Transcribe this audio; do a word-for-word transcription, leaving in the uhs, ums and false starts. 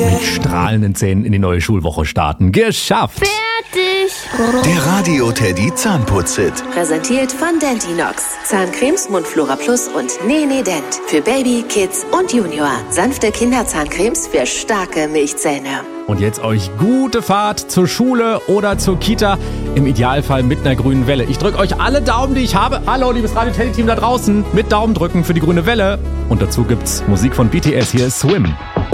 Mit strahlenden Zähnen in die neue Schulwoche starten. Geschafft! Fertig! Der Radio Teddy Zahnputz-Hit. Präsentiert von Dentinox. Zahncremes Mundflora Plus und Nene Dent. Für Baby, Kids und Junior. Sanfte Kinderzahncremes für starke Milchzähne. Und jetzt euch gute Fahrt zur Schule oder zur Kita. Im Idealfall mit einer grünen Welle. Ich drücke euch alle Daumen, die ich habe. Hallo, liebes Radio Teddy Team da draußen. Mit Daumen drücken für die grüne Welle. Und dazu gibt's Musik von B T S. Hier ist Swim.